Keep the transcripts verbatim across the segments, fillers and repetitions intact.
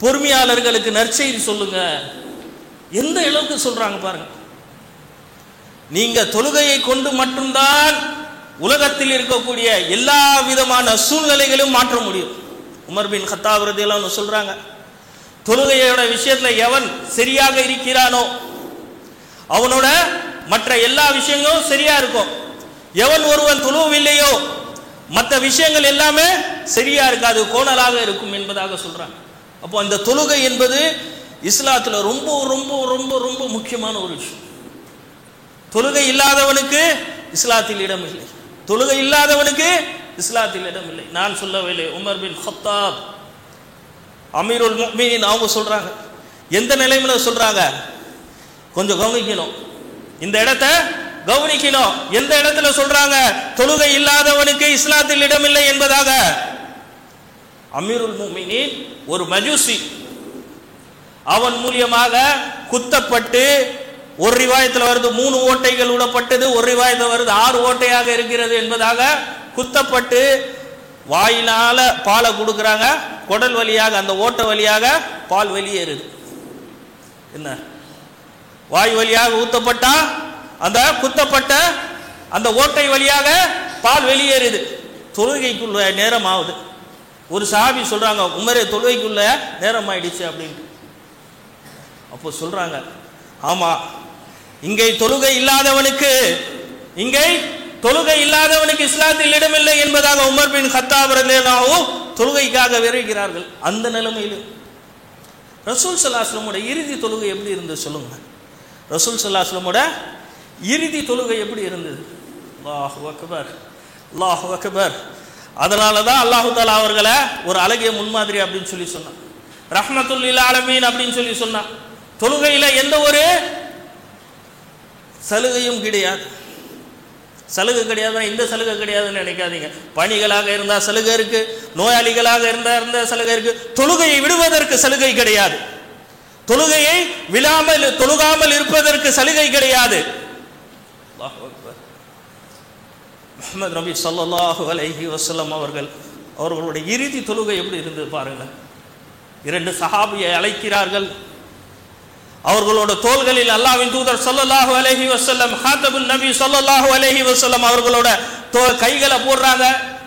பொறுமையாளர்களுக்கு நற்செய்தி சொல்லுங்க. எந்த அளவுக்கு சொல்றாங்க பாருங்க. நீங்க தொழுகையை கொண்டு மட்டும்தான் உலகத்தில் இருக்கக்கூடிய எல்லா விதமான சூழ்நிலைகளும் மாற்ற முடியும். உமர் பின் கத்தாப் ரலியல்லாஹு அன்ஹு சொல்றாங்க, தொழுகையோட விஷயத்துல எவன் சரியாக இருக்கிறானோ அவனோட மற்ற எல்லா விஷயங்களும் சரியா இருக்கும். எவன் ஒருவன் தொழுவவில்லையோ மற்ற விஷயங்கள் எல்லாமே சரியா இருக்காது, கோணலாக இருக்கும் என்பதாக சொல்றாங்க. அப்போ அந்த தொழுகை என்பது இஸ்லாத்துல ரொம்ப ரொம்ப ரொம்ப ரொம்ப முக்கியமான ஒரு விஷயம். தொழுகை இல்லாதவனுக்கு இஸ்லாத்தில் இடம் இல்லை, தொழுகை இல்லாதவனுக்கு இஸ்லாத்தில் இடம் இல்லை. நான் சொல்லவில்லை, உமர் பின் கத்தாப் அமீருல் முஃமினீன் அவங்க சொல்றாங்க. எந்த நிலைமையில சொல்றாங்க? கொஞ்சம் கவனிக்கணும், இந்த இடத்தை கவனிக்கணும். எந்த இடத்துல சொல்றாங்க தொழுகை இல்லாதவனுக்கு இஸ்லாத்தில் இடமில்லை என்பதாக? அமீருல் முஃமினீன் ஒரு மஜூசி, அவன் மூலியமாக குத்தப்பட்டு, ஒரு ரிவாயத்தில் வருது மூணு ஓட்டைகள் விடப்பட்டது, ஒரு ரிவாயத்தில் வருது ஆறு ஓட்டையாக இருக்கிறது என்பதாக குத்தப்பட்டு வாயினால பாலை கொடுக்குறாங்க, குடல் வழியாக அந்த ஓட்டை வழியாக பால் வெளியேறுது. என்ன, வாய் வழியாக ஊத்தப்பட்டா அந்த குத்தப்பட்ட அந்த ஓட்டை வழியாக பால் வெளியேறுது. தொழுகைக்குள்ள நேரம் ஆகுது. ஒரு சஹாபி சொல்றாங்க, உமரே தொழுகைக்குள்ள நேரம் ஆயிடுச்சு அப்படின்ட்டு. அப்போ சொல்றாங்க, ஆமா, இங்கே தொழுகை இல்லாதவனுக்கு இங்கே தொழுகை இல்லாதவனுக்கு இஸ்லாத்தில் இடமில்லை என்பதாக உமர் பின் கத்தாப் ரலியல்லாஹு அன்ஹு தொழுகைக்காக விரைகிறார்கள். அந்த நிலைமையில் ரசூல் ஸல்லல்லாஹு அலைஹி வஸல்லம் இறுதி தொழுகை எப்படி இருந்தது சொல்லுங்க. ரசூல் ஸல்லல்லாஹு அலைஹி வஸல்லம் இறுதி தொழுகை எப்படி இருந்தது? அல்லாஹு அக்பர், அல்லாஹு அக்பர். அதனால தான் அல்லாஹு தஆலா அவர்களை ஒரு அழகிய முன்மாதிரி அப்படின்னு சொல்லி சொன்னான், ரஹ்மத்துல் லில் ஆலமீன் அப்படின்னு சொல்லி சொன்னான். தொழுகையில எந்த ஒரு சலுகையும் கிடையாது. சலுகை கிடையாது, இந்த சலுகை கிடையாதுன்னு நினைக்காதீங்க. பணிகளாக இருந்தா சலுகை இருக்கு, நோயாளிகளாக இருந்தா இருந்த சலுகை இருக்கு. தொழுகையை விடுவதற்கு சலுகை கிடையாது, தொழுகையை விழாமல் தொழுகாமல் இருப்பதற்கு சலுகை கிடையாது. முஹம்மது நபி ஸல்லல்லாஹு அலைஹி வஸல்லம் அவர்கள் அவர்களுடைய இறுதி தொழுகை எப்படி இருந்தது பாருங்க. இரண்டு சஹாபியை அழைக்கிறார்கள், அவர்களோட தோள்களில் அல்லாஹ்வின் தூதர் ஸல்லல்லாஹு அலைஹி வஸல்லம் ஹாதபுன் நபி ஸல்லல்லாஹு அலைஹி வஸல்லம் அவர்களோட கைகளை போடுறாங்க.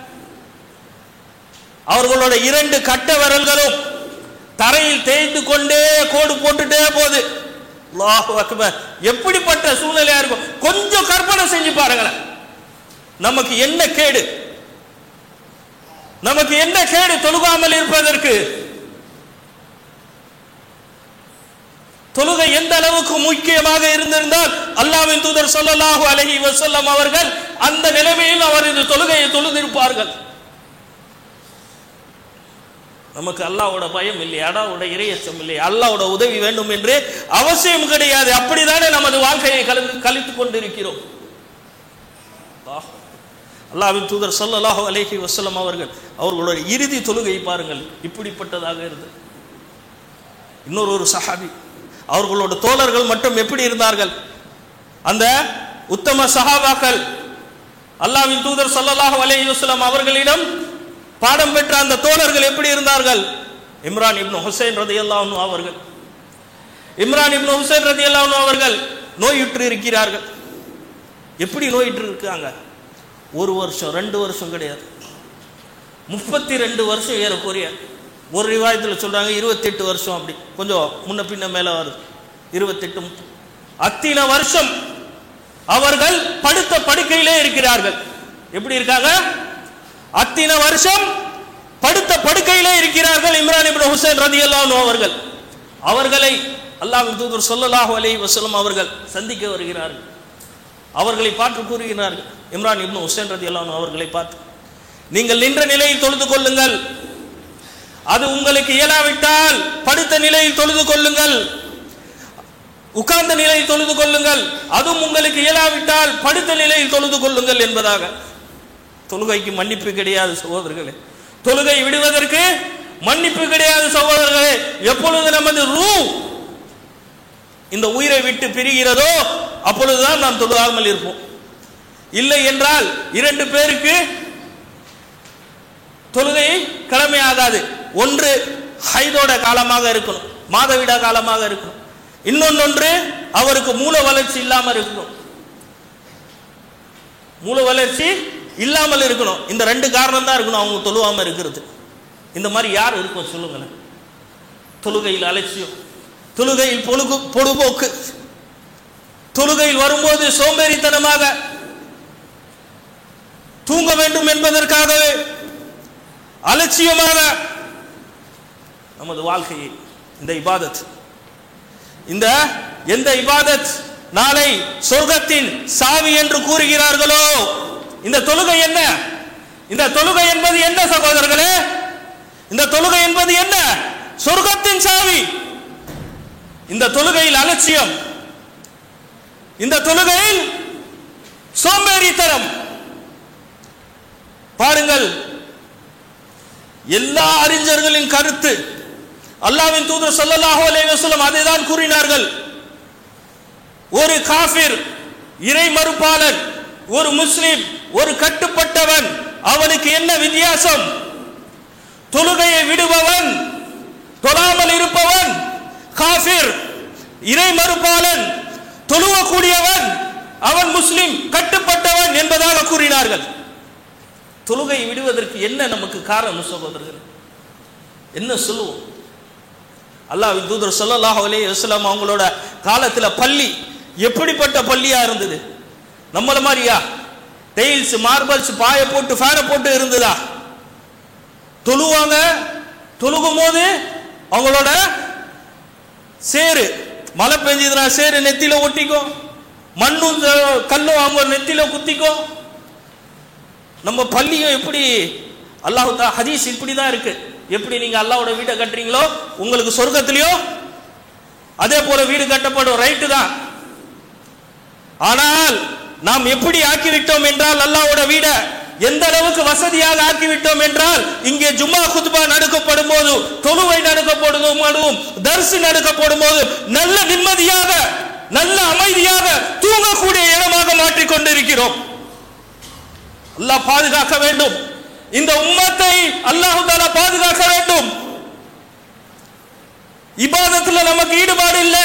அவர்களோட இரண்டு கட்ட விரல்களும் தரையில் தேய்ந்து கொண்டே கோடு போட்டுட்டே போகுது. அல்லாஹு அக்பர். எப்படிப்பட்ட சூழ்நிலையா இருக்கும் கொஞ்சம் கற்பனை செஞ்சு பாருங்களேன். நமக்கு என்ன கேடு, நமக்கு என்ன கேடு தொழுகாமல் இருப்பதற்கு? தொழுகை எந்த அளவுக்கு முக்கியமாக இருந்திருந்தால் அல்லாஹ்வின் தூதர் ஸல்லல்லாஹு அலைஹி வஸல்லம் அவர்கள் அந்த நிலைமையில் அவரது தொழுகையை தொழுதிருப்பார்கள். நமக்கு அல்லாஹ்வோட பயம் இல்லை, அல்லாஹ்வோட இறையச்சம் இல்லை, அல்லாஹ்வோட உதவி வேண்டும் என்று அவசியம் கிடையாது. அப்படிதானே நமது வாழ்க்கையை கழித்துக் கொண்டிருக்கிறோம். அல்லாஹ்வின் தூதர் ஸல்லல்லாஹு அலைஹி வஸல்லம் அவர்கள் அவர்களுடைய இறுதி தொழுகை பாருங்கள், இப்படிப்பட்டதாக இருந்தது. இன்னொரு ஒரு சஹாபி, அவர்களோட தோழர்கள் மட்டும் எப்படி இருந்தார்கள்? அந்த உத்தம சஹாபாக்கள் அல்லாஹ்வின் தூதர் ஸல்லல்லாஹு அலைஹி வஸல்லம் அவர்களிடம் பாடம் பெற்ற அந்த தோழர்கள் எப்படி இருந்தார்கள்? இம்ரான் இப்னு ஹுசைன் ரலியல்லாஹு அன்ஹு அவர்கள் இம்ரான் இப்னு ஹுசைன் ரலியல்லாஹு அன்ஹு அவர்கள் நோயுற்று இருக்கிறார்கள். எப்படி நோயுற்று இருக்காங்க? ஒரு வருஷம் ரெண்டு வருஷம் கிடையாது, முப்பத்தி ரெண்டு வருஷம் ஏறக்குறைய. ஒரு ரிவாயத்தில் சொல்றாங்க இருபத்தி எட்டு வருஷம், அப்படி கொஞ்சம் முன்ன பின்ன மேல வருது. இருபத்தி எட்டு அத்தனை வருஷம் அவர்கள் படுத்த படுக்கையிலே இருக்கிறார்கள். எப்படி இருக்காங்க? அத்தனை வருஷம் படுத்த படுக்கையிலே இருக்கிறார்கள். இம்ரான் இப்னு ஹுசைன் ரலியல்லாஹு அன்ஹு அவர்கள் அவர்களை அல்லாஹ்வின் தூதர் ஸல்லல்லாஹு அலைஹி வஸல்லம் அவர்கள் சந்திக்க வருகிறார்கள். அவர்களை பார்த்து கூறுகிறார்கள், இம்ரான் இப்னு ஹுசைன் ரலியல்லாஹு அன்ஹு அவர்களை பார்த்து, நீங்கள் நின்ற நிலையில் தொழுது கொள்ளுங்கள், அது உங்களுக்கு இயலாவிட்டால் படுத்த நிலையில் தொழுது கொள்ளுங்கள், உட்கார்ந்த நிலையில் தொழுது கொள்ளுங்கள், அதுவும் உங்களுக்கு இயலாவிட்டால் படுத்த நிலையில் தொழுது கொள்ளுங்கள் என்பதாக. தொழுகைக்கு மன்னிப்பு கிடையாது சகோதரர்களே, தொழுகை விடுவதற்கு மன்னிப்பு கிடையாது சகோதரர்களே. எப்பொழுது நமது ரூ இந்த உயிரை விட்டு பிரிகிறதோ அப்பொழுதுதான் நாம் தொழுகாமல் இருப்போம். இல்லை என்றால் இரண்டு பேருக்கு தொழுகை கடமையாகாது. ஒன்று ஹைதோட காலமாக இருக்கணும், மாதவிடா காலமாக இருக்கணும். இன்னொன்று அவருக்கு மூல வளர்ச்சி இல்லாமல் இருக்கணும், மூல வளர்ச்சி இல்லாமல் இருக்கணும். இந்த ரெண்டு காரணம் தான் இருக்கணும் அவங்க தொழுவாம இருக்கிறது. இந்த மாதிரி யார் இருக்கும் சொல்லுங்களேன்? தொழுகையில் அலட்சியம், தொழுகையில் பொழுகு பொழுதுபோக்கு, தொழுகையில் வரும்போது சோம்பேறித்தனமாக தூங்க வேண்டும் என்பதற்காகவே அலட்சியமாக நமது வாழ்க்கையை இந்த இபாதத், இந்த எந்த இபாதத் நாளை சொர்க்கத்தின் சாவி என்று கூறுகிறார்களோ, இந்த தொழுகை என்ன? இந்த தொழுகை என்பது என்ன சகோதரர்களே? இந்த தொழுகை என்பது என்ன? சொர்க்கத்தின் சாவி. இந்த தொழுகையில் அலட்சியம், இந்த தொழுகையில் சோம்பேறித்தனம். பாருங்கள், எல்லா அறிஞர்களின் கருத்து, அல்லாஹ்வின் தூதர் ஸல்லல்லாஹு அலைஹி வஸல்லம் அதை தான் கூறினார்கள். ஒரு காஃபிர், இறை மறுப்பாளன், ஒரு முஸ்லிம், ஒரு கட்டுப்பட்டவன், அவனுக்கு என்ன வித்தியாசம்? தொழுகையை விடுபவன், தொழாமல் இருப்பவன் காஃபிர், இறை மறுப்பாளன், தொழுவக்கூடியவன் அவன் முஸ்லிம், கட்டுப்பட்டவன் என்பதாக கூறினார்கள். தொழுகை விடுவதற்கு என்ன நமக்கு காரணம் சகோதரர்கள்? என்ன சொல்லுவோம்? அல்லாஹ்வின் தூதர் ஸல்லல்லாஹு அலைஹி வஸல்லம் அவங்களோட காலத்துல பள்ளி எப்படிப்பட்ட பள்ளியா இருந்தது? நம்மள மாதிரியா டைல்ஸ், மார்பல்ஸ், பாய போட்டு ஃபேனை போட்டு இருந்ததா? தொழுவாங்க, தொழுகும் போது அவங்களோட சேரு, மழை பெஞ்சதுனா சேரு நெத்தில ஒட்டிக்கும், மண்ணும் கல்லும் அவங்க நெத்தில குத்திக்கும். நம்ம பள்ளியும் எப்படி, அல்லாஹ் தஆலா ஹதீஸ் இப்படிதான் இருக்கு. எப்படி நீங்க அல்லாஹ்வோட வீட்டை கட்டுறீங்களோ உங்களுக்கு சொர்க்கத்திலயோ அதே போல வீடு கட்டப்படும், ரைட்டு தான். ஆனால் நாம் எப்படி ஆக்கிவிட்டோம் என்றால், அல்லாஹ்வோட வீட எந்த அளவுக்கு வசதியாக ஆக்கிவிட்டோம் என்றால், இங்கே ஜும்மா குத்பா நடக்கப்படும் போது, தொழுகை நடக்கப்படும் போது, தர்ஸ் நடக்கப்படும் போது நல்ல நிம்மதியாக, நல்ல அமைதியாக தூங்கக்கூடிய இடமாக மாற்றிக் கொண்டிருக்கிறோம். அல்லாஹ் பாதுகாக்க வேண்டும், இந்த உம்மத்தை அல்லாஹ் தஆலா பாதுகாக்க வேண்டும். இபாதத்துல நமக்கு ஈடுபாடு இல்ல,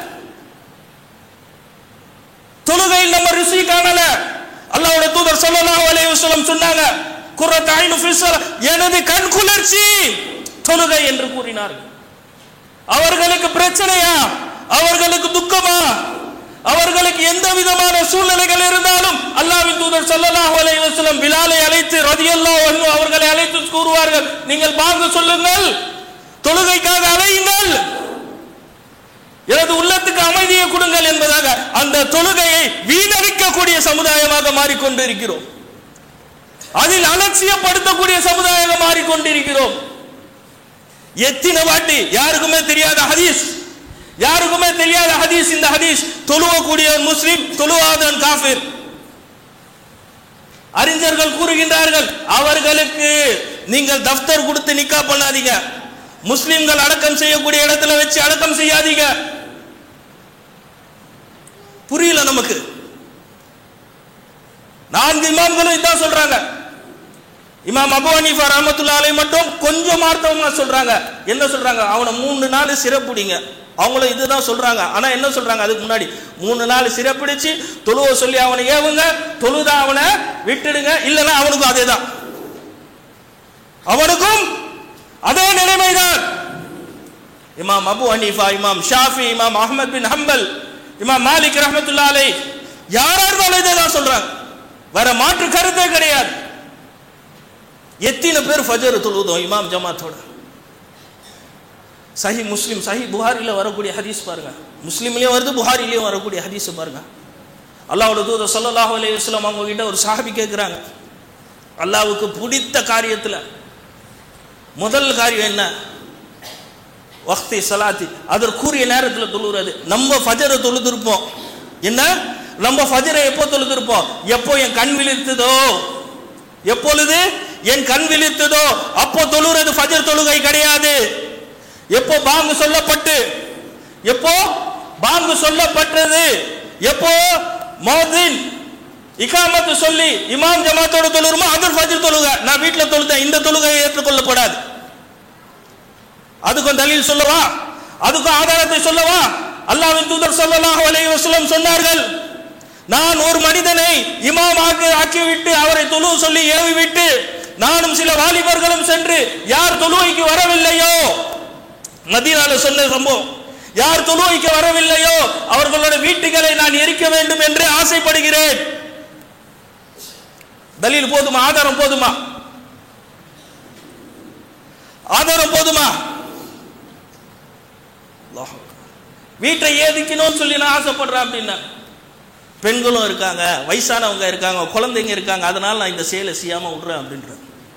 தொழுகையில் நம்ம ருசி காணல. அல்லாஹ்வுடைய தூதர் ஸல்லல்லாஹு அலைஹி வஸல்லம் சொன்னாங்க, குர்ரத்து ஐனு ஃபி ஸலாத், எனது கண் குளிர்ச்சி தொழுகை என்று கூறினார்கள். அவர்களுக்கு பிரச்சனையா, அவர்களுக்கு துக்கமா, அவர்களுக்கு எந்த விதமான சூழ்நிலைகள் இருந்தாலும் அல்லாஹ்வின் தூதர் ஸல்லல்லாஹு அலைஹி வஸல்லம் பிலாலை அழைத்து ரலியல்லாஹு அன்ஹு அவர்களை அழைத்து கூறுவார்கள், நீங்கள் பாங்கு சொல்லுங்கள், தொழுகைக்காக அழையுங்கள், எனது உள்ளத்துக்கு அமைதியை கொடுங்கள் என்பதாக அந்த தொழுகையை வீணடிக்கக்கூடிய சமுதாயமாக மாறிக்கொண்டிருக்கிறோம். அதில் அலட்சியப்படுத்தக்கூடிய சமுதாயமாக மாறிக்கொண்டிருக்கிறோம். எத்தனை வாட்டி யாருக்குமே தெரியாத ஹதீஸ், யாருக்குமே தெரியாத ஹதீஸ் இந்த ஹதீஸ். தொழுவக்கூடியவன் முஸ்லிம், தொழுவாதவன் காஃபிர். அறிஞர்கள் கூறுகின்றார்கள், அவர்களுக்கு நீங்கள் தஃப்தர் கொடுத்து நிக்கா பண்ணாதீங்க, முஸ்லிம்கள் அடக்கம் செய்யக்கூடிய இடத்துல வச்சு அடக்கம் செய்யாதீங்க. புரியல நமக்கு. நான்கு இமாம்களும் இதான் சொல்றாங்க. இமாம் அபூ ஹனீஃபா ரஹ்மத்துல்லாஹி அலைஹி மட்டும் கொஞ்சம் மார்த்தவமா சொல்றாங்க. என்ன சொல்றாங்க? அவனை மூணு நாள் சிறப்புடிங்க. அவங்களும் இதுதான் சொல்றாங்க. ஆனா என்ன சொல்றாங்க? அதுக்கு முன்னாடி மூணு நாள் சிறப்பிடிச்சு தொழுவ சொல்லி அவனை ஏவுங்க, தொழுதா அவனை விட்டுடுங்க, இல்லைன்னா அவனுக்கும் அதே தான், அவனுக்கும் அதே நிலைமைதான். இமாம் அபூ ஹனீஃபா, இமாம் ஷாஃபி, இமாம் அஹ்மத் பின் ஹம்பல், இமாம் மாலிக் ரஹ்மத்துல்லாஹி அலைஹி யாரா இருந்தாலும் இதே தான் சொல்றாங்க. வேற மாற்று கருத்தே கிடையாது. எத்தனை பேர் ஃபஜர் தொழுதோம் இமாம் ஜமாத்தோட? சஹி முஸ்லிம், சஹி புகாரில வரக்கூடிய ஹதீஸ் பாருங்க, முஸ்லிம்லயும் வருது, புகாரிலயும் வரக்கூடிய ஹதீஸ் பாருங்க. அல்லாஹ்வோட தூதர் ஸல்லல்லாஹு அலைஹி வஸல்லம் அவங்க கிட்ட ஒரு சஹாபி கேட்கிறாங்க, அல்லாஹ்வுக்கு பிடித்த காரியத்துல முதல் காரியம் என்ன? வக்தி ஸலாத்தி, அதற்குரிய நேரத்தில் தொழுகிறது. நம்ம ஃபஜரை தொழுதிருப்போம். என்ன? நம்ம ஃபஜரை எப்போ தொழுதிருப்போம்? எப்போ என் கண் விழித்ததோ, எப்பொழுது என் கண் விழித்ததோ அப்போ தொழுகிறது ஃபஜர் தொழுகை கிடையாது. எப்போ பாங்கு சொல்லப்பட்டு, எப்போ பாங்கு சொல்லப்பட்டது, எப்போ மௌதின் இகாமத்து சொல்லி இமாம் ஜமாத்தோட தொழுகிறோமோ அது ஃபஜர் தொழுகை. நான் வீட்டில் தொழுதேன், இந்த தொழுகை ஏற்றுக்கொள்ளப்படாது. அதுக்கும் தலீல் சொல்லவா? அதுக்கும் ஆதாரத்தை சொல்லவா? அல்லாஹ்வின் தூதர் ஸல்லல்லாஹு அலைஹி வஸல்லம் சொன்னார்கள், நான் ஒரு மனிதனை இமாமாக ஆக்கிவிட்டு அவரை தொழு சொல்லி ஏவி விட்டு நானும் சில வாலிபர்களும் சென்று யார் தொழுகைக்கு வரவில்லையோ, மதீனால சொன்ன சம்பவம், யார் தொழுகைக்கு வரவில்லையோ அவர்களோட வீட்டுகளை நான் எரிக்க வேண்டும் என்று ஆசைப்படுகிறேன். தலீல் போதுமா? ஆதாரம் போதுமா? ஆதாரம் போதுமா? வீட்டை ஏதிக்கணும்னு சொல்லி நான் ஆசைப்படுறேன் அப்படின்னா, பெண்களும் இருக்காங்க, வயசானவங்க இருக்காங்க, குழந்தைங்க இருக்காங்க, அதனால நான் இந்த செயலை செய்யாம விடுறேன் அப்படின்ற.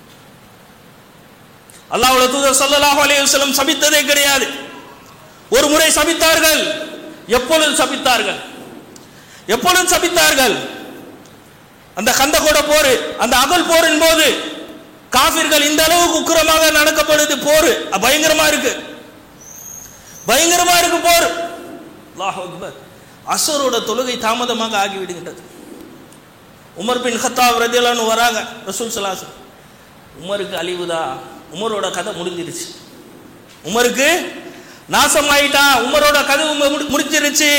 அல்லாஹ்வுடைய தூதர் ஸல்லல்லாஹு அலைஹி வஸல்லம் சபித்ததே கிடையாது. ஒரு முறை சபித்தார்கள். எப்பொழுது சபித்தார்கள்? எப்பொழுது சபித்தார்கள்? அந்த கந்தகோட போர், அந்த அகல் போரின் போது காஃபிர்கள் இந்த அளவுக்கு உக்கிரமாக நடக்கப்படுது. போர் பயங்கரமா இருக்கு, பயங்கரமா இருக்கு போர். அல்லாஹ் அக்பர். அஸ்ரோட தொழுகை தாமதமாக ஆகிவிடுகின்றது. உமர் பின் கத்தாப் ரலியல்லாஹு அன்ஹு வராங்க, ரசூல் ஸல்லல்லாஹு அலைஹி வஸல்லம், உமருக்கு அழிவுதா, உமரோட கதை முடிஞ்சிருச்சு, உமருக்கு நாசம் ஆயிட்டான், உமரோட கதை முடிஞ்சிருச்சு.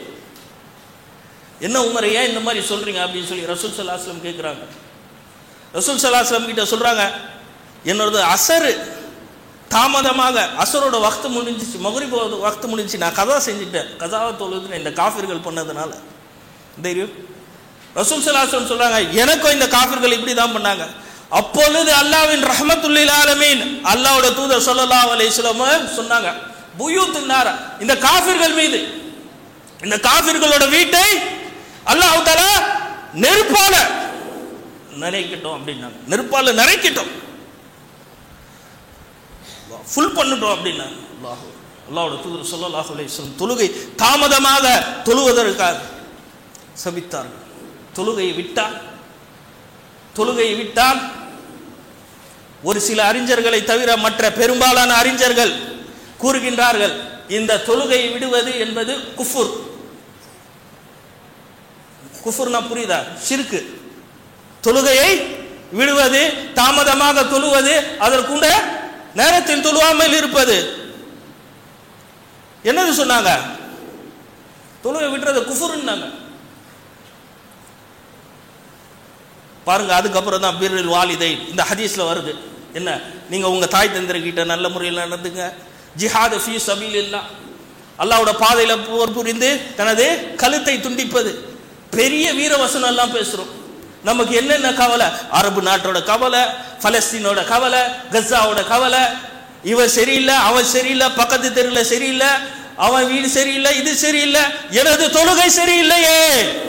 என்ன உமர், ஏன் இந்த மாதிரி சொல்றீங்க அப்படின்னு சொல்லி ரசூல் ஸல்லல்லாஹு அலைஹி வஸல்லம் கேட்குறாங்க. ரசூல் ஸல்லல்லாஹு அலைஹி வஸல்லம் கிட்ட சொல்றாங்க, என்னோட அசர் தாமதமாக, அசரோட வக்து முடிஞ்சிச்சு, மக்ரிப் வக்து முடிஞ்சிச்சு, நான் கதா செஞ்சுட்டேன், கதாவை தொழுது இந்த காஃபிர்கள் பண்ணதுனால தெரியும். ரசூல் ஸல்லல்லாஹு அலைஹி வஸல்லம் சொல்றாங்க, எனக்கும் இந்த காஃபிர்கள் இப்படி தான் பண்ணாங்க. அப்பொழுது அல்லாஹ்வின் ரஹ்மத்துல் லில் ஆலமீன், அல்லாஹ்வோட தூதர் ஸல்லல்லாஹு அலைஹி வஸல்லம் சொன்னாங்க, புயூத்து நார, இந்த காஃபிர்கள் மீது, இந்த காஃபிர்களோட வீட்டை அல்லாஹ் தஆலா நெருப்பால நரைக்கட்டும் அப்படின்னாங்க. நெருப்பால நரைக்கட்டும், ஃபுல் பண்ணட்டும் அப்படின்னாங்க. அல்லாஹ் அல்லாஹ்வோட தூதர் ஸல்லல்லாஹு அலைஹி வஸல்லம் தொழுகை தாமதமாக தொழுவதற்காக சபித்தார்கள். தொழுகையை விட்டால் தொழுகையை விட்டால் ஒரு சில அறிஞர்களை தவிர மற்ற பெரும்பாலான அறிஞர்கள் கூறுகின்றார்கள், இந்த தொழுகையை விடுவது என்பது குஃபுர். குஃபுர்னா புரியுதா? ஷிர்க். தொழுகையை விடுவது, தாமதமாக தொழுவது, அதற்குண்ட நேரத்தில் தொழுவாமல் இருப்பது, என்னது சொன்னாங்க? தொழுகை விடுறது குஃபுர்னாங்க. பாருங்க, அதுக்கப்புறம் தான் பிர்ருல் வாலிதை இந்த ஹதீஸ்ல வருது. என்ன, நீங்க உங்க தாய் தந்தர்கிட்ட நல்ல முறையில் நடந்துங்க. ஜிஹாத் ஃபீ சபீலில்லாஹ், அல்லாஹ்வோட பாதையில போர் புரிந்து தனது கழுத்தை துண்டிப்பது, பெரிய வீரவசனம் எல்லாம் பேசுறோம். நமக்கு என்னென்ன கவலை? அரபு நாட்டோட கவலை, பலஸ்தீனோட கவலை, கஸாவோட கவலை, இவன் சரியில்லை, அவன் சரியில்லை, பக்கத்து தெருவில் சரியில்லை, அவன் வீடு சரியில்லை, இது சரியில்லை, எனது தொழுகை சரியில்லையே.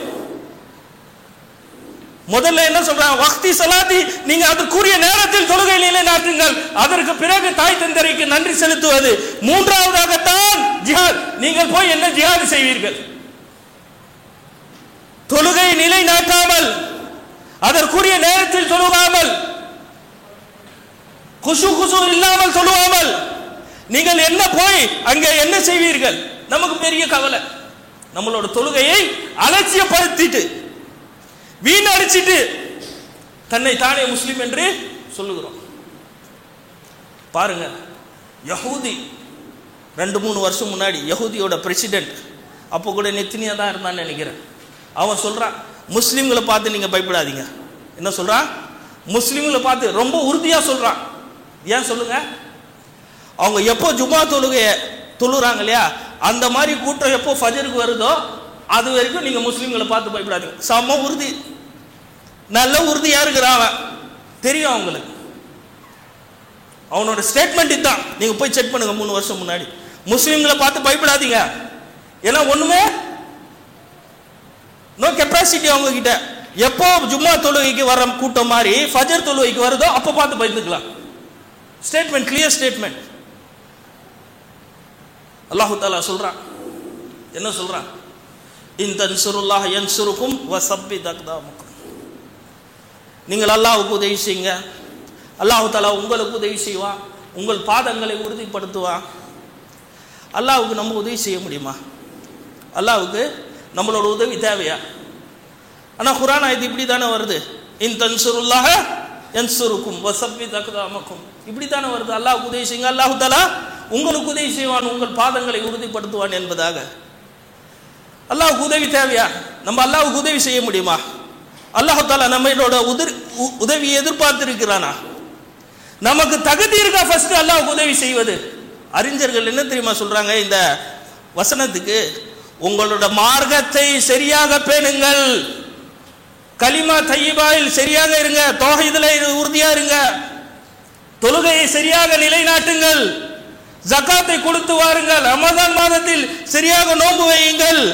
முதல்ல என்ன சொல்றாங்க? வக்தி ஸலாத்தி, நீங்க அதற்குரிய நேரத்தில் தொழுகை நிலைநாட்டுங்கள். அதற்கு பிறகு தாய் தந்தரைக்கு நன்றி செலுத்துவது. மூன்றாவதாகத்தான் ஜிஹாத். நீங்கள் போய் என்ன ஜிஹாத் செய்வீர்கள்? தொழுகை நிலைநாட்டாமல், அதற்குரிய நேரத்தில் தொழுவாமல், குஷு குஷு இல்லாமல் தொழுவாமல் நீங்கள் என்ன போய் அங்கே என்ன செய்வீர்கள்? நமக்கு பெரிய கவலை. நம்மளோட தொழுகையை அலட்சியப்படுத்திட்டு வீணடிச்சிட்டு தன்னை தானே முஸ்லிம் என்று சொல்லுகிறோம். பாருங்க, யஹூதி ரெண்டு மூணு வருஷம் முன்னாடி யஹூதியோட பிரசிடென்ட், அப்போ கூட நெத்தினியா தான் இருந்தான்னு நினைக்கிறேன், அவன் சொல்றான், முஸ்லிம்களை பார்த்து நீங்க பயப்படாதீங்க. என்ன சொல்றான்? முஸ்லிம்களை பார்த்து ரொம்ப உறுதியா சொல்றான். ஏன் சொல்லுங்க? அவங்க எப்போ ஜுமா தொழுகைய தொழுறாங்க இல்லையா, அந்த மாதிரி கூட்டம் எப்போ ஃபஜருக்கு வருதோ அது வரைக்கும் நீங்க முஸ்லிம்களை பார்த்து பயப்படாதீங்க. சம உறுதி, நல்ல உறுதியா இருக்கிறான், தெரியும் அவங்களுக்கு. அவனோட ஸ்டேட்மெண்ட் இதுதான். நீங்க போய் செக் பண்ணுங்க, மூணு வருஷம் முன்னாடி. முஸ்லிம்களை பார்த்து பயப்படாதீங்க, ஏன்னா ஒண்ணுமே நோ கெப்பாசிட்டி அவங்க கிட்ட. எப்போ ஜும்மா தொழுகைக்கு வர கூட்டம் மாதிரி ஃபஜர் தொழுகைக்கு வருதோ அப்போ பார்த்து பயந்துக்கலாம். Statement, clear statement. அல்லாஹு தஆலா சொல்றான், என்ன சொல்றான்? இன் தன்சுருல்லாஹ் யன்சுருக்கும் வஸப்பித் அக்தாமக்கும். நீங்கள் அல்லாஹ்வுக்கு உதவி செய்யுங்க, அல்லாஹு தஆலா உங்களுக்கு உதவி செய்வான், உங்கள் பாதங்களை உறுதிப்படுத்துவான். அல்லாஹ்வுக்கு நம்ம உதவி செய்ய முடியுமா? அல்லாஹ்வுக்கு நம்மளோட உதவி தேவையா? ஆனா குர்ஆன் ஆயத்து இப்படி தானே வருது, இன் தன்சுருல்லாஹ யன்சுருக்கும் வஸப்பித் அக்தாமக்கும், இப்படி தானே வருது. அல்லாஹ்வுக்கு உதவி செய்யுங்க, அல்லாஹு தஆலா உங்களுக்கு உதவி செய்வான், உங்கள் பாதங்களை உறுதிப்படுத்துவான் என்பதாக. அல்லாஹ்வுக்கு உதவி தேவையா? நம்ம அல்லாஹ்வுக்கு உதவி செய்ய முடியுமா? அல்லாஹ் தஆலா நம்மளோட உதவியை எதிர்பார்த்திருக்கிறானா? நமக்கு தகுதி இருக்கா ஃபர்ஸ்ட் அல்லாஹ்வுக்கு உதவி செய்வது? அறிஞர்கள் என்ன தெரியுமா சொல்றாங்க இந்த வசனத்துக்கு? உங்களோட மார்க்கத்தை சரியாக பேணுங்கள், கலிமா தய்யிபாவில் சரியாக இருங்க, தௌஹீதுல உறுதியா இருங்க, தொழுகையை சரியாக நிலைநாட்டுங்கள், ஜகாத்தை கொடுத்து வாருங்கள், ரமதான் மாதத்தில் சரியாக நோன்பு வையுங்கள்.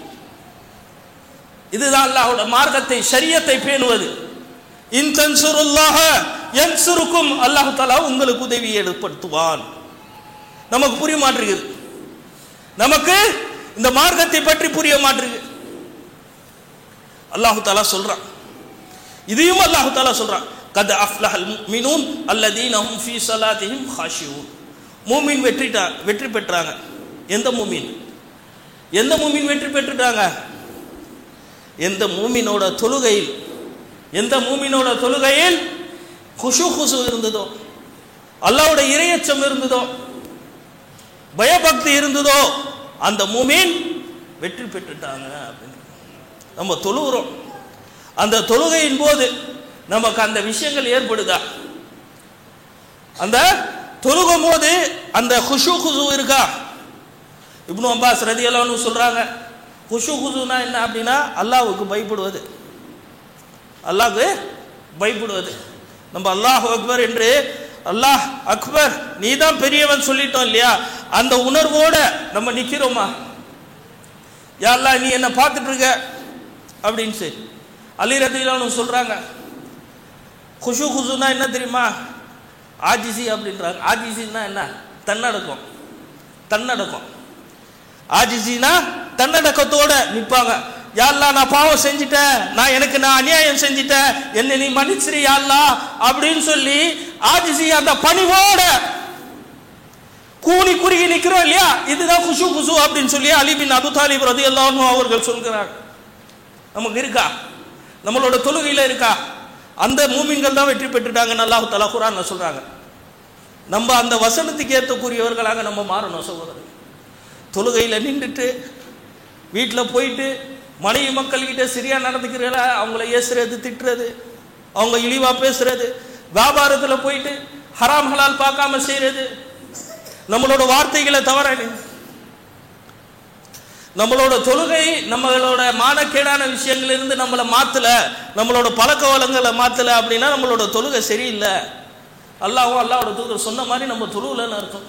இதுதான் அல்லாஹ்வுடைய மார்க்கத்தை ஷரியத்தை பேணுவது. இன் தன்சுருல்லாஹ யன்சுருக்கும், அல்லாஹ் தஆலா உங்களுக்கு உதவியை ஏற்படுத்துவான். நமக்கு புரிய மாட்டேங்குது, நமக்கு இந்த மார்க்கத்தை பற்றி புரிய மாட்டேங்குது. அல்லாஹ் தஆலா சொல்றான், இதையும் அல்லாஹ் தஆலா சொல்றான், கத் அஃப்லஹல் முஃமினூன் அல்லதீன ஹும் ஃபீ ஸலாத்திஹிம் காஷியூன். மூமின் வெற்றிட்டா வெற்றி பெற்றாங்க. எந்த மூமின்? எந்த மூமின் வெற்றி பெற்றுட்டாங்க? எந்த மூமினோட தொழுகையில் எந்த மூமினோட தொழுகையில் குஷு குஷு இருந்ததோ, அல்லாஹ்வுடைய இறையச்சம் இருந்ததோ, பயபக்தி இருந்ததோ, அந்த மூமின் வெற்றி பெற்றுட்டாங்க அப்படின்னு. நம்ம தொழுகிறோம், அந்த தொழுகையின் போது நமக்கு அந்த விஷயங்கள் ஏற்படுதா? அந்த தொழுகும் போது அந்த குஷு குஷு இருக்கா? இப்னு அப்பாஸ் ரலியல்லாஹு அன்ஹு சொல்றாங்க, குஷு குஷுனா என்ன அப்படின்னா அல்லாஹ்வுக்கு பயப்படுவது, அல்லாஹ்வுக்கு பயப்படுவது. நம்ம அல்லாஹ் அக்பர் என்று அல்லாஹ் அக்பர் நீ தான் பெரியவன் சொல்லிட்டோம் இல்லையா, அந்த உணர்வோட நம்ம நிக்கிறோமா? யா அல்லாஹ் நீ என்ன பார்த்துட்டு இருக்க அப்படின்னு சரி. அலி ரலியல்லாஹு அன்ஹு சொல்றாங்க, குஷு குஷுனா என்ன தெரியுமா? ஆஜிசி அப்படின்றாங்க. ஆஜிசின்னா என்ன? தன்னடக்கம். தன்னடக்கம் ஆஜிசினா தன்னடக்கத்தோட நிற்பாங்க. யா அல்லாஹ் நான் பாவம் செஞ்சிட்டேன், நான் எனக்கு நான் அநியாயம் செஞ்சிட்டேன், என்னை நீ மன்னிச்சிரு யா அல்லாஹ் அப்படின்னு சொல்லி ஆஜிசி அந்த பணிவோட கூனி குறுகி நிற்கிறோம் இல்லையா, இதுதான் குஷு குஷு அப்படின்னு சொல்லி அலி பின் அபு தாலிப் ரலியல்லாஹு அன்ஹு அவர்கள் சொல்கிறார். நமக்கு இருக்கா? நம்மளோட தொழுகையில இருக்கா? அந்த மூமின்கள் தான் வெற்றி பெற்றுட்டாங்கன்னு அல்லாஹ் தஆலா குர்ஆன்ல சொல்றாங்க. நம்ம அந்த வசனத்துக்கு ஏற்றக்கூடியவர்களாக நம்ம மாறணும் சகோதரர். தொழுகையில நின்றுட்டு வீட்டில் போயிட்டு மனைவி மக்கள் கிட்ட சரியா நடந்துக்கிறீங்களா, அவங்கள ஏசுறது, திட்டுறது, அவங்க இழிவா பேசுறது, வியாபாரத்தில் போயிட்டு ஹராம் ஹலால் பார்க்காம செய்யறது, நம்மளோட வார்த்தைகளை தவற, நம்மளோட தொழுகை நம்மளோட மானக்கேடான விஷயங்கள் இருந்து நம்மளை மாத்தல, நம்மளோட பழக்க வளங்களை மாத்தல அப்படின்னா நம்மளோட தொழுகை சரியில்லை. அல்லாஹ்வும் அல்லாஹ்வோட தூதர் சொன்ன மாதிரி நம்ம தொழுவலன்னு அர்த்தம்.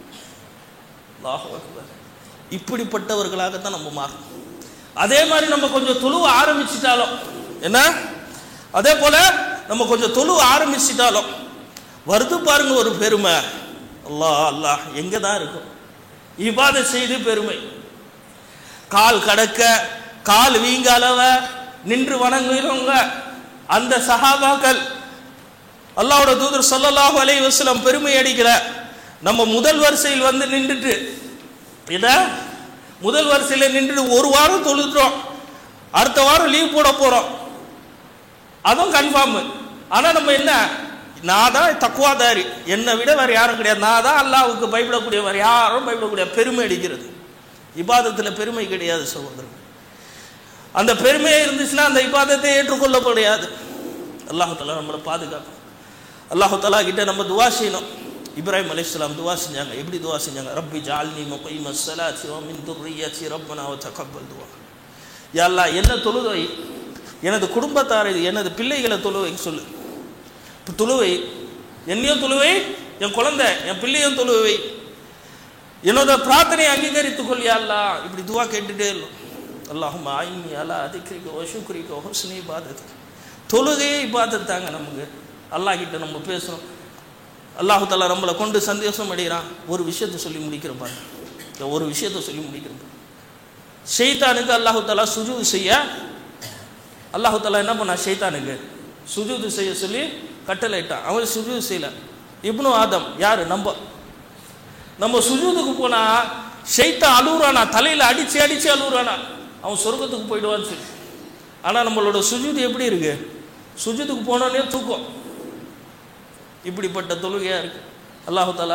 அல்லாஹ் அக்பர். இப்படிப்பட்டவர்களாகத்தான் நம்ம மாறணும். அதே மாதிரி நம்ம கொஞ்சம் தொழுவ ஆரம்பிச்சிட்டாலும் என்ன, அதே போல நம்ம கொஞ்சம் தொழுவ ஆரம்பிச்சிட்டாலும் வருது பாருங்க ஒரு பெருமை. அல்லாஹ் அல்லாஹ் எங்க தான் இருக்கும்? இபாதத் செய்து பெருமை, கால் கடக்க கால் வீங்க அளவ நின்று வணங்குகிறவங்க அந்த சஹாபாக்கள் அல்லாஹ்வோட தூதர் ஸல்லல்லாஹு அலைஹி வஸல்லம் பெருமை அடிக்கிற நம்ம முதல் வரிசையில் வந்து நின்றுட்டு இத முதல் வரிசையில் நின்று ஒரு வாரம் தொழுதுறோம், அடுத்த வாரம் லீவ் போட போறோம், அதுவும் கன்ஃபார்ம். ஆனா நம்ம என்ன, நான் தான் தக்குவாதாரி, என்னை விட வேற யாரும் கிடையாது, நான் தான் அல்லாஹ்வுக்கு பயப்படக்கூடிய, வேற யாரும் பயப்படக்கூடிய பெருமை அடிக்கிறது. இபாதத்தில் பெருமை கிடையாது சகோதரர். அந்த பெருமையே இருந்துச்சுன்னா அந்த இபாதத்தை ஏற்றுக்கொள்ளப்படையாது. அல்லாஹ் தஆலா நம்மளை பாதுகாக்கும். அல்லாஹ் தஆலா கிட்ட நம்ம துவா செய்யணும். இப்ராஹிம் அலைஹிஸ்ஸலாம் துவா செஞ்சாங்க. எப்படி துவா செஞ்சாங்க? ரப்பி ஜஅல்னி முகீமஸ் ஸலாத்தி வ மின் துர்ரிய்யத்தி ரப்பனா வ தகப்பல் துவா. யா அல்லாஹ் என்ன தொழுவை, எனது குடும்பத்தாரை எனது பிள்ளைகளை தொழுவை சொல்லு, தொழுவை என்னையும் தொழுவை, என் குழந்தை என் பிள்ளையும் தொழுவை, என்னோட பிரார்த்தனையை அங்கீகரித்துக் கொள் யா அல்லாஹ். இப்படி துவா கேட்டுட்டே இல்லை. அல்லாஹும்ம ஐன்னி அலா திக்ரிக வ ஷுக்ரிக வ ஹுஸ்னி இபாதத்திக். தொழுகையே இபாதத் தாங்க நமக்கு. அல்லாஹ் கிட்ட நம்ம பேசுகிறோம். அல்லாஹ் தஆலா நம்மளை கொண்டு சந்தோஷம் அடைகிறான். ஒரு விஷயத்தை சொல்லி முடிக்கிறோம் பாருங்க, ஒரு விஷயத்தை சொல்லி முடிக்கிறோம். ஷைத்தானுக்கு அல்லாஹ் தஆலா சுஜூது செய்ய, அல்லாஹ் தஆலா என்ன பண்ணா, ஷைத்தானுக்கு சுஜூது செய்ய சொல்லி கட்டளை இட்டான். அவன் சுஜூது செய்யல. இப்னு ஆதம் யாரு, நம்ம நம்ம சுஜூதுக்கு போனா ஷைத்தான் அழுகுறானா, தலையில அடிச்சு அடிச்சு அழுகுறானா, அவன் சொர்க்கத்துக்கு போயிடுவான்னு சொல்லி. ஆனா நம்மளோட சுஜூது எப்படி இருக்கு? சுஜூதுக்கு போனோடனே தூக்கம். இப்படிப்பட்ட தொழுகையா இருக்கு. அல்லாஹ் தஆலா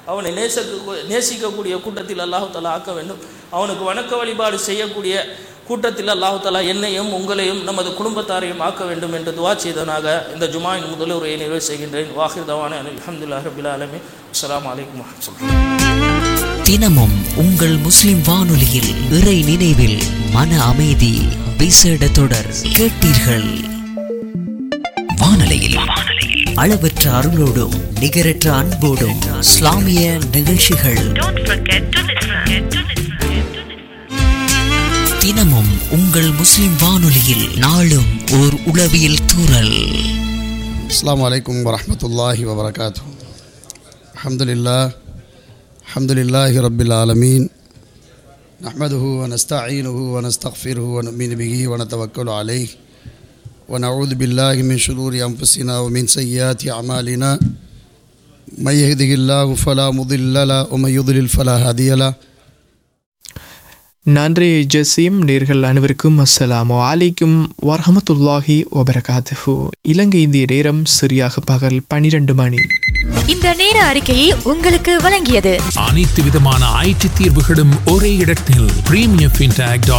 அவனை நேசிக்க நேசிக்கக்கூடிய கூட்டத்தில் அல்லாஹ் தஆலா ஆக்க வேண்டும். அவனுக்கு வணக்க வழிபாடு செய்யக்கூடிய கூட்டத்தில் அல்லாஹ் தஆலா என்னையும் உங்களையும் நமது குடும்பத்தாரையும் ஆக்க வேண்டும் என்று துஆ செய்தனாக இந்த ஜுமாவின் முதல் உரையை நிறைவு செய்கின்றேன். வாஹிர் தவானா அல்ஹம்துலில்லாஹி ரப்பில் ஆலமீன். அஸ்ஸலாமு அலைக்கும் வரஹ்மத்துல்லாஹி. தினமும் உங்கள் முஸ்லிம் வானொலியில் இறை நினைவில் மன அமைதி விசேட தொடர் கேட்டீர்கள். வானொலியில் அளவற்ற அருளோடும் நிகரற்ற அன்போடும் இஸ்லாமிய நிகழ்ச்சிகள் தினமும் உங்கள் முஸ்லிம் வானொலியில் நாளும் ஓர் உளவியல் தூறல். அஸ்ஸலாமு அலைக்கும் வரஹ்மத்துல்லாஹி வபரகாத்துஹு. அல்ஹம்துலில்லாஹ் அல்ஹம்துலில்லாஹி ரப்பில் ஆலமீன். நஹ்மதுஹு வ நஸ்தஈனுஹு வ நஸ்தக்ஃபிருஹு வ நு'மினு பிஹி வ நதவக்கலு அலைஹி வ நஊது பில்லாஹி மின் ஷுரூரி அன்ஃபுஸினா வ மின் ஸய்யிஆத்தி அமாலினா. மை யஹ்திஹில்லாஹு ஃபலா முதில்ல லஹு வ மை யுضلل ஃபலா ஹாதிய லஹு. நன்றி ஜசீம். நேர்கள் அனைவருக்கும் அஸ்ஸலாமு அலைக்கும் வரஹ்மத்துல்லாஹி வபரகாத்துஹு. இலங்கை இந்திய நேரம் சரியாக பகல் பனிரெண்டு மணி. இந்த நேர அறிக்கையை உங்களுக்கு வழங்கியது அனைத்து விதமான ஐடி தீர்வுகளும் ஒரே இடத்தில் பிரீமியம் ஃபின்டெக்.